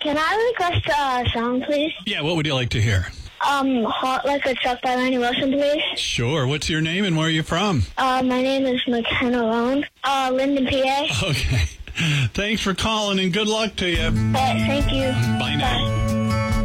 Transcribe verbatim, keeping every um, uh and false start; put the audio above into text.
Can I request a song, please? Yeah, what would you like to hear? Um, Hot Like a Truck by Lanny Wilson, please. Sure. What's your name and where are you from? Uh, my name is McKenna Lone. Uh, Linden, P A. Okay. Thanks for calling and good luck to you. Uh, thank you. Bye now. Bye.